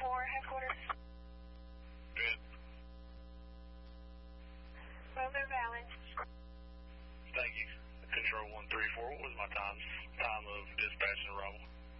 headquarters. Good. Rover valid. Thank you. Control 134, what was my time of dispatch and arrival?